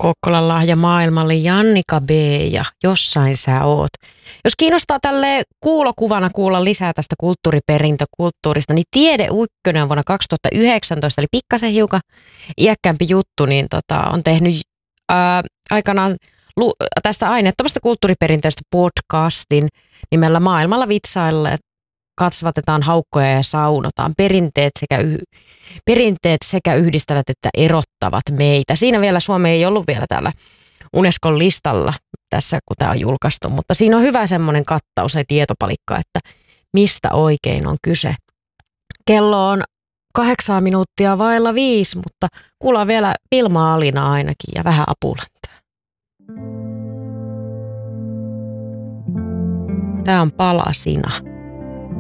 Kokkolan lahja maailmalle Jannika B. ja Jossain sä oot. Jos kiinnostaa tälle kuulokuvana kuulla lisää tästä kulttuuriperintökulttuurista, niin Tiede Ykkönen vuonna 2019, eli pikkasen hiukan iäkkäämpi juttu, niin on tehnyt aikanaan tästä aineettomasta kulttuuriperinteestä podcastin nimellä Maailmalla vitsaille kasvatetaan haukkoja ja saunotaan. Perinteet sekä yhdistävät että erottavat meitä. Siinä vielä Suomi ei ollut vielä täällä Unescon listalla tässä, kun tämä on julkaistu, mutta siinä on hyvä semmoinen kattaus ja tietopalikka, että mistä oikein on kyse. Kello on 8 minuuttia vailla 5, mutta kuullaan vielä Vilma Alina ainakin ja vähän Apulantaa. Tämä on Palasina.